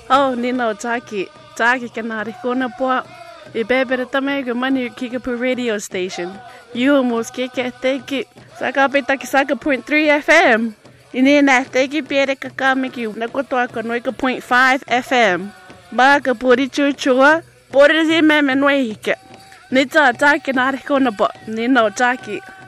Oh, Nino Taki. Taki kanari kona po. Ibebere tamego mani Kickapoo radio station. You almost kick it, take it. Saka petaki saka 0.3 FM. Ini na take it pere kakamiki. Nakotoa konoika 0.5 FM. Baka puri chuchua. Puri zi meme nwehike. Nita Taki nari kona po. Nino Taki.